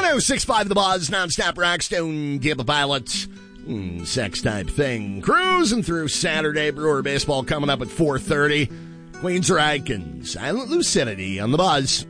106.5 The Buzz, non-stop Rockstone, Tampa Pilots, sex type thing. Cruising through Saturday. Brewer baseball coming up at 4:30. Queensryche and Silent Lucidity on The Buzz.